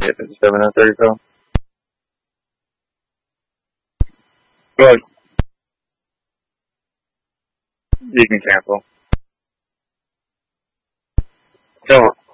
get 57 and 30 call. Well, you can cancel. Don't.